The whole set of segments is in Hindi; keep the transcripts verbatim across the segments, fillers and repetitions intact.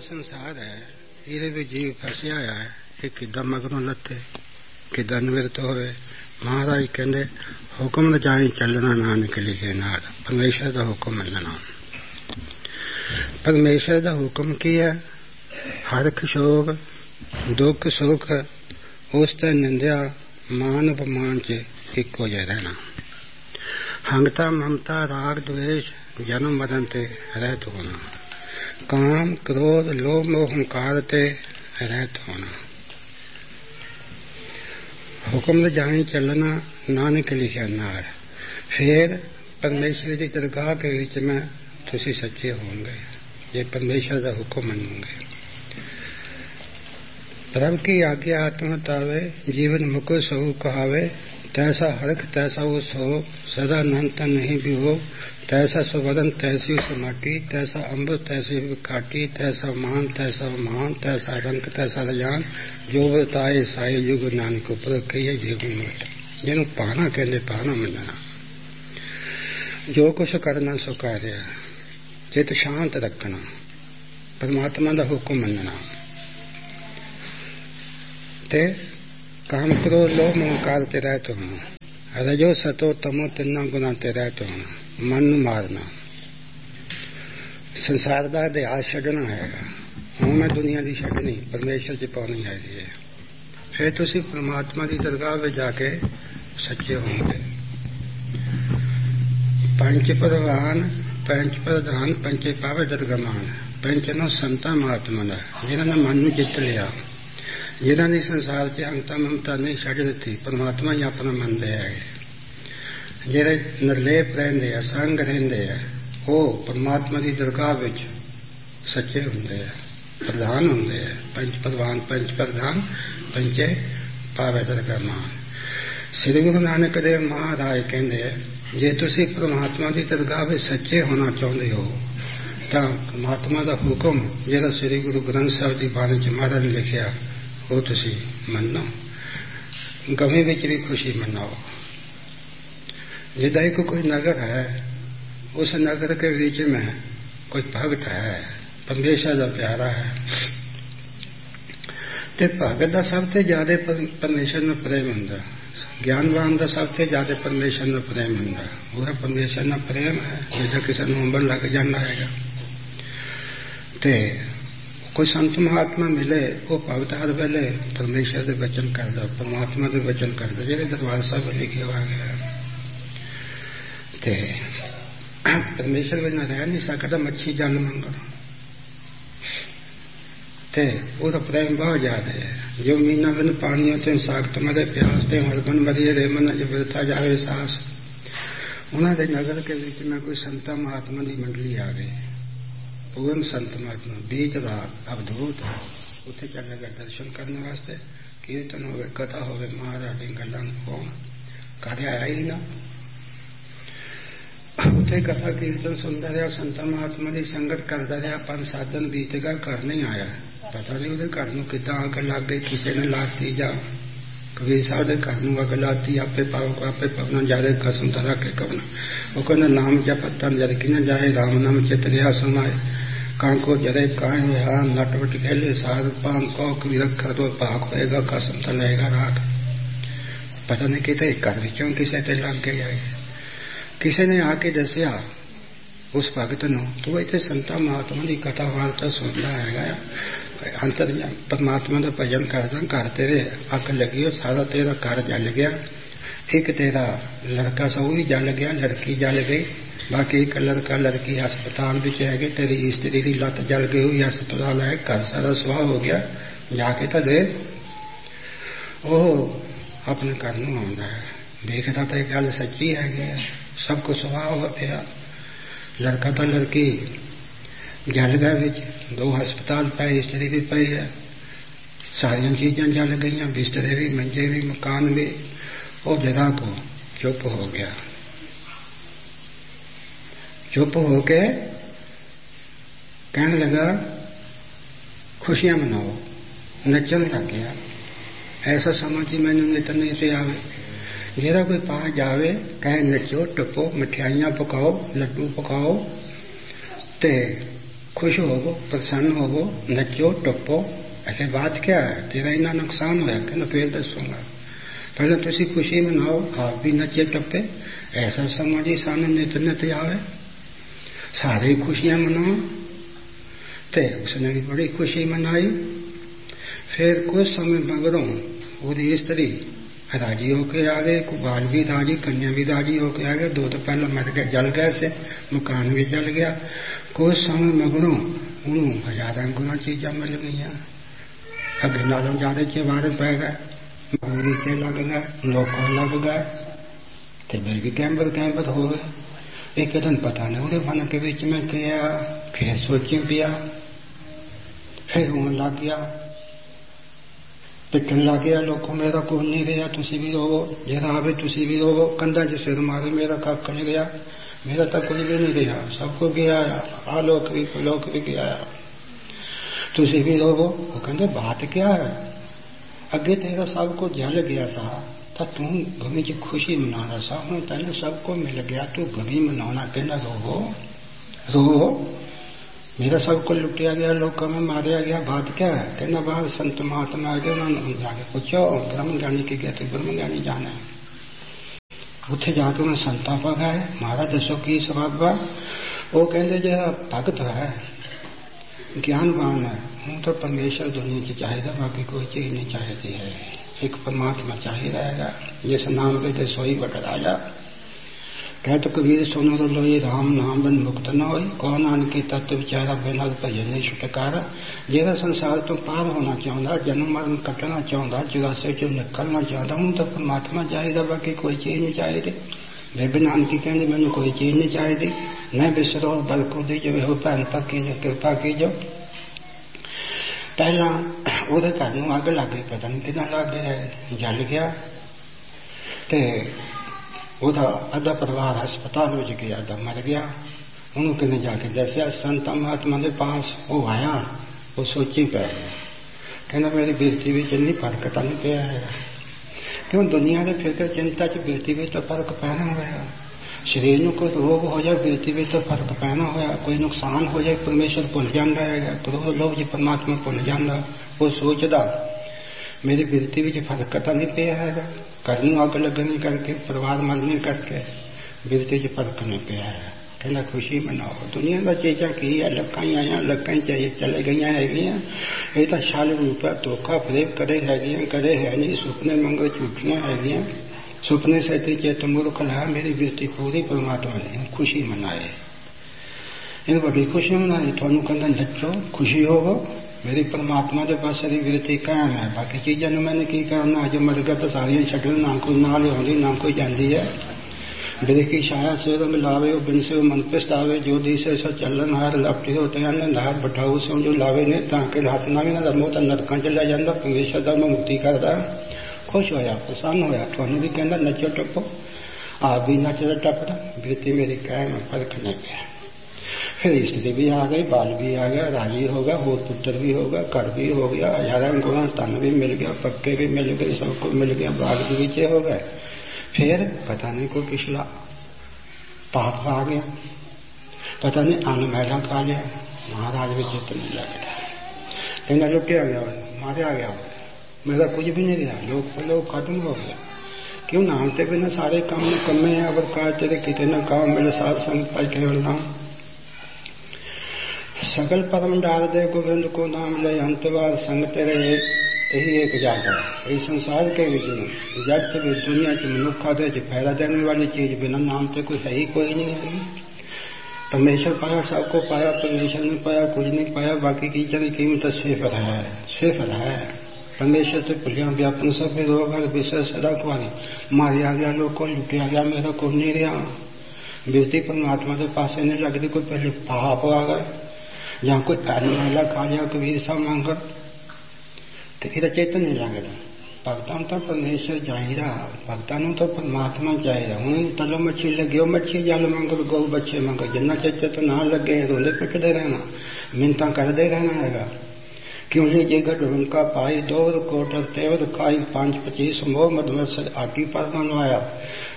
संसार है ये भी जीव फसिया है ये किदा मगरों लथे किदा निवृत्त होवे। महाराज कहते हुक्म जाई चलना नानक लिखे नाल परमेश्वर का हुक्म मनना। परमेश्वर का हुक्म की है हरख शोक दुख सुख उसते निंदिया मान अपमान च इको जिहा रहना। हंगता ममता राग द्वेष जन्म मरण ते रहत होना। काम क्रोध लोभ मोह हंकार ते रहत होना। हुक्म जाई चलना नानक लिखिया नाल। फिर परमेश्वर की दरगाह के विच में तुसी सच्चे होंगे ये परमेश्वर का हुक्म मनोगे। प्रभु की आज्ञा आत्मा तावे जीवन मुकुर सहु कहावे। तैसा हरख तैसा वो सो सदा नंत नहीं भी हो। तैसा सुवदन तैसी सुमाटी तैसा अमृत तैसी काटी तैसा मान तैसा मान तैसा रंग तैसा रजान जो बताए साई युग नानक उपर कही जीवन मत जिन पाना कहते पाना मनना। जो कुछ करना सो कार्य चित शांत रखना परमात्मा का हुक्म मनना। ते काम करो लो मोहकार ते रहते हो। रजो सतो तमो तिना गुना ते रहते हो। मन मारना संसार का इतिहास छड्डना है। हूँ मैं दुनिया की छड्डनी परमेश्वर च पानी है। फिर तुसी परमात्मा की दरगाह में जाके सच्चे होंगे। पंच प्रधान पंच प्रधान पंचे पावे दरगमान पंचनो संता महात्मा का जिन्होंने मन में जित लिया जिन्होंने संसार से अंता ममता नहीं छड़ दी परमात्मा ही अपना मन दे है। जेरे निर्लेप रहंदे है संग रहंदे है वो परमात्मा की दरगाह विच सच्चे हुंदे है प्रधान हुंदे है। पंच प्रधान पंच प्रधान पंचे पावे दरगाह मान। श्री गुरु नानक देव महाराज कहंदे है जे तुसी परमात्मा की दरगाह विच सच्चे होना चाहते हो तां परमात्मा का हुक्म जिहड़ा श्री गुरु ग्रंथ साहिब की बाणी च महाराज ने लिखिया वो तुसी मनो। गमी विच भी खुशी मनाओ। जिदा एक कोई नगर है उस नगर के बीच में कोई भगत है परमेश्वर का प्यारा है ते भगत का सबसे ज्यादा परमेश्वर में प्रेम हुंदा। ज्ञानवान का सबसे ज्यादा परमेश्वर में प्रेम हुंदा। पूरा परमेश्वर में प्रेम है जो किसी को अंबन लग जाता है। ते कोई संत महात्मा मिले वो भगत हर वेले परमेश्वर के वचन करता परमात्मा के वचन करता जो दरबार साहब लिखे हुआ गया। परमेश्वर बिना रह नहीं सकता मच्छी जल मंगल ते वो तो प्रेम बहुत ज्यादा है। जो मीना बिन पानी होते सागत मरे प्यास ते हरबन मरिए रे मन जबरता जावे सास। उन्होंने नगर के बीच में कोई संता महात्मा की मंडली आ गई पूर्ण संत महात्मा बीज रात अवधूत उत्थे चले गए दर्शन करने वास्ते। कीर्तन होवे कथा होवे महाराज की गल्लां कौन कर आया ही ना। उत्थे कथा कीर्तन सुनता रहा संत महात्मा की संगत करता रहा पांच सात दिन बीत गए घर नहीं आया। पता नहीं उहदे घर नूं किदां अग लग गई किसी ने लाती जा कबीर साहब के घर नूं अग लाती आपे पाओ आपे पवना जाए कसम तरह के कवना। वो कहना नाम जप तन जरकी न जाए राम नाम चित रिहा सुनाए कांको जरे काहे हा नटवट खेले साध पान को विरख कर दो पाक होएगा कसम तो लेगा राख। पता नहीं कितने घर विचों किसी ते लग गई आए। किसी ने आके दसिया उस भगत नूं तू इत्थे संता महात्मा की कथा वार्ता सुनता है अंतर परमात्मा का भजन करदा घर तेरे अग लगी और सारा तेरा घर जल गया। एक तेरा लड़का सा भी जल गया लड़की जल गई बाकी एक लड़का लड़की हस्पताल में है तेरी स्त्री की लत जल गई हुई हस्पताल है घर सारा सुहा हो गया जाके तो दे ओ अपने घर नूं आउंदा है देखता तो गल सच्ची है सब कुछ सुहा हो पाया। लड़का तो लड़की जल गए बिच दो हस्पताल पे स्त्री भी पई है सारिया चीजा जल गई बिस्तरे भी मंजे भी मकान भी। वो जरा को चुप हो गया चुप होके कहने लगा खुशियां मनाओ नचन लग गया। ऐसा समझ ही मैंने नित नहीं से आवे जेरा कोई पास जावे कहे नचो टपो मिठाइयां पकाओ लड्डू पकाओ ते खुश होवो, प्रसन्न होवो, नचो टप्पो। ऐसे बात क्या है, तेरा इतना नुकसान होया, कहना फिर दसूंगा। पहले तुसी खुशी मनाओ, आप भी नचे टप्पे। ऐसा समाजी सान नित नित आवे, सारे खुशियां मनाओ। ते उसने भी बड़ी खुशी मनाई। फिर कुछ समय मगरों वो स्त्री राजी होके आ गए, बाल भी राजी, कन्या भी राजी होके आ गए। दो तो पहले मर गए, जल गए से, मकान भी जल गया। कुछ समय मगरों उन्होंने हजार गुना चीजा मिल गई, अगे नालों ज्यादा चेवारे पै गए, गोरी चे लग गए, लोगों लग गए, तो वे भी कैंबर कैंबर हो गए। एक दिन पता नहीं उन्हें मन के बीच में किया, फिर सोची पिया, फिर रोन लग गया, पिटन लग गया। लोगों मेरा कुछ नहीं गया, तुसी भी रोवो, जरा आवे तुसी भी रोवो। कंधा च सिर मारे, मेरा कख नहीं गया, मेरा तो कुछ भी नहीं गया, सबको गया, आलोक भी लोक भी गया, तुसी भी रोवो। वो कहते बात क्या है, अगे तेरा सबको जल गया सा, तो तू गमी की खुशी मना रहा सा, हूं तेन सबको मिल गया, तू गमी मनाना, कहना रोवो रोवो, मेरा सबको लुटिया गया, लोगों में मारिया गया, बात क्या है। कहना बाहर संत महात्मा आ गए, उन्होंने जाके पूछो ब्रह्म ज्ञानी की गए थे, ब्रह्म ज्ञानी जाना है। उठे जाके उन्हें संता पगाए, महाराज दसो की स्वभाव। वो कहते जो भगत है, ज्ञानवान है, हूं तो परमेश्वर दुनिया की चाहिए, बाकी कोई चीज नहीं चाहिए है, एक परमात्मा चाहिए रहेगा, जिस नाम के सोई बट राजा। कह तो कबीर सुनो तो लो ये राम नाम बन मुक्त न हो, कौन आन की तत्व विचारा बिना भजन नहीं छुटकारा। जेड़ा संसार तो पार होना चाहता, जन्म मरण कटना चाहता, जुरासे चो निकलना चाहता, हूं तो परमात्मा चाहिए, बाकी कोई चीज नहीं चाहिए। बेबे नानकी कहते मैंने कोई चीज नहीं चाहिए, न बिसरो बल्कु दीजो, हो भैन पर कीजो, कृपा कीजो। पहला वो घर में अग लग गई, पता नहीं कितना लग गया, जल गया, ते ਉਹਦਾ ਅੱਧਾ ਪਰਿਵਾਰ ਹਸਪਤਾਲ ਵਿੱਚ ਗਿਆ, ਅੱਧਾ ਮਰ ਗਿਆ। ਉਹਨੂੰ ਕਿਨੇ ਜਾ ਕੇ ਦੱਸਿਆ, ਸੰਤ ਮਹਾਤਮਾ ਦੇ ਪਾਸ ਉਹ ਆਇਆ, ਉਹ ਸੋਚੀ ਪੈ ਗਿਆ, ਕਹਿੰਦਾ ਮੇਰੀ ਬਿਰਤੀ ਵਿੱਚ ਇੰਨੀ ਫਰਕ ਤਾਂ ਨਹੀਂ ਪਿਆ ਹੈਗਾ, ਕਿਉਂ ਦੁਨੀਆ ਦੇ ਫਿਕਰ ਚਿੰਤਾ ਚ ਬਿਰਤੀ ਵਿੱਚ ਤਾਂ ਫਰਕ ਪੈਣਾ ਹੋਇਆ। ਸਰੀਰ ਨੂੰ ਕੋਈ ਰੋਗ ਹੋ ਜਾਏ, ਬਿਰਤੀ ਵਿੱਚ ਤਾਂ ਫਰਕ ਪੈਣਾ ਹੋਇਆ, ਕੋਈ ਨੁਕਸਾਨ ਹੋ ਜਾਏ, ਪਰਮੇਸ਼ਰ ਭੁੱਲ ਜਾਂਦਾ ਹੈਗਾ, ਕਦੋਂ ਲੋਕ ਜੀ ਪਰਮਾਤਮਾ ਭੁੱਲ ਜਾਂਦਾ। ਉਹ ਸੋਚਦਾ मेरी बिरती में फर्क तो नहीं पिया है, घर में अग लगने करके, परिवार मरने करके बिरती च फर्क नहीं पिया है। कहना खुशी मनाओ, दुनिया का चीजा की है, लक्का ही आया लक्का ही चाहिए चले गई है, ये तो शाल रूप है, धोखा फरेब करे है, करे है नहीं, सुपने मंगो झूठियां है, सुपने से चेत मूर्ख है। मेरी बिरती पूरी परमात्मा ने खुशी मनाए, इन बड़ी खुशी मनाई। थानू कहता नचो खुशी होवो, मेरी परमात्मा के पास सारी बिरती कायम है, बाकी चीजा मैंने की करना, जो मर गया तो सारिया छड़न, ना कोई ना लिया ना कोई जाती है। बिरकी छाया से मिलावे, बिन से मन पिस्तावे, जो दी से सो चलन हार लपटी होते हैं, नार बठाऊ से जो लावे ने, ताकि हाथ ना भी ना रमो तो नरक चला जाता, परमेश्वर का मुक्ति करता। खुश होया, प्रसन्न होया, थानू भी कहना नचो टप्पो, आप भी नचदा टपदा, बिरती मेरी कायम है, फर्क नहीं पिया। फिर स्त्री भी आ गई, बाल भी आ गया, राजी हो गया, होर पुत्र भी हो गया, घर भी हो गया, हजारों गुना तन भी मिल गया, पक्के भी मिल गए, सबको मिल गया, बाल बगीचे हो गए। फिर पता नहीं कोई पिछला पाप आ गया, पता नहीं अन्न मैला खा लिया, महाराज भी चित्त नहीं लगता, कहना लुटिया गया, मारा गया, मेरा कुछ भी नहीं रहा, लोग लोग खत्म हो गया। क्यों नाम ते बिना सारे काम कमे है, अगर का तेरे कितने न काम मेरे साथ संग पर केवल नाम सकल परम डाल दे, गोविंद को नाम ले, अंतवार संग तेरे यही एक जागा। इस संसार के विच जब तक दुनिया च मनुखा दे फैला देने वाली चीज बिना नाम से कोई है ही कोई नहीं है। परमेश्वर पाया, सबको पाया, परमेश्वर ने पाया, कुछ नहीं पाया, बाकी की चली कीमत सिफर है, सिफर है। परमेश्वर से पुलिया व्यापन सब रोग है, विषय सदा कुआरी, मारिया गया लोग को, लुटिया गया, मेरा कुछ नहीं रहा। बिरती परमात्मा के पास नहीं लगती, कोई पहले पाप आ गए, या कोई अन्न मैला खा लिया, कबीर सा मांगर, तो इधर चेतन नहीं लगता। भगतान तो परमेश्वर चाहिए, भगतान तो परमात्मा चाहिए। हूँ तलो मच्छी लगे, मच्छी जल मंगल, गौ बच्चे मंगल, जिन्ना चेत ना लगे, रोंदे पिटते रहना, मिन्नता करते रहना है। क्यों लीजिए गढ़ का पाई, दो कोटर तेवद खाई, पांच पच्चीस मोह मधुमत्सर आटी पर मनवाया।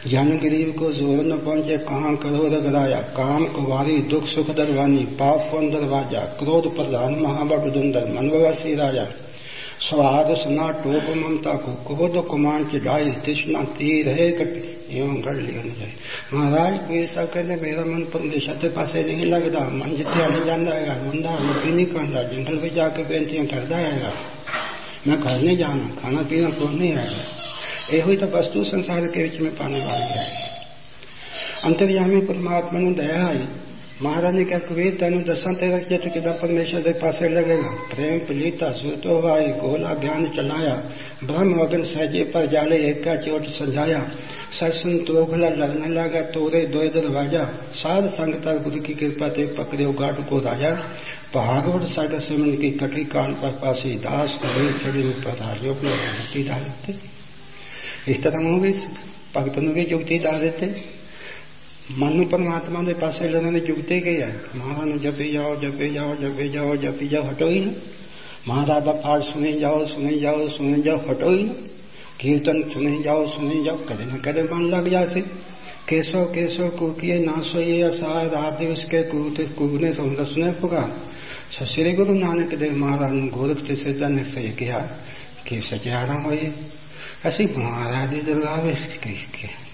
जन गरीब को जोर न पहुंचे कहाँ करो रगराया, काम कुवारी दुख सुख दरवानी, पाप कौन दरवाजा, क्रोध प्रधान महाबट दुंदर मनवसी राजा, स्वाद सुना टोप ममता को, क्रोध कुमान चिढ़ाई, तृष्णा तीर है कट एवं गढ़ लिया न जाए। महाराज कोई ऐसा कहते मेरा मन परमेश्वर के पासे नहीं लगता, मन जितने नहीं जाना है मुंडा रोटी नहीं खाता, जंगल में जाकर बेनतियां करता है, मैं घर नहीं जाना, खाना पीना कौन नहीं आएगा। यही तो वस्तु संसार के बीच में पाने वाली है। अंतर्यामी परमात्मा ने दया आई। महाराज ने क्या कबीर तेन दसा तेरा किया तो किदा परमेश्वर के पासे लगेगा। प्रेम पलीता सुरतो भाई गोला ज्ञान चलाया, ब्रह्म वगन सहजे पर जाले एक का चोट समझाया, सरसन तोखला लगने लगा तोरे दो दरवाजा, साध संगता गुरु की कृपा ते पकड़े गाट को राजा, भागवत सागर समन की कटी कान पर पासी दास कबीर चढ़ी ऊपर डाल देते। इस तरह वो भी भक्तों की जुगती डाल देते। मनु परमात्मा के पास लोगों जुगते गया महाराज जपे जाओ जपे जाओ जपे जाओ जपे जाओ हटो ही ना। महाराज पाठ सुने जाओ सुने जाओ सुने जाओ हटो ही ना। कीर्तन सुने जाओ सुने जाओ कदे न कदे मन लग जासे। केसो केसो कूटिए नासो ये असार रात उसके कूटे कूटने सुन सुने पुगा। श्री गुरु नानक देव महाराज ने गोरख से जन से कहा कि सचारा हो ये ऐसी महाराज दरगाह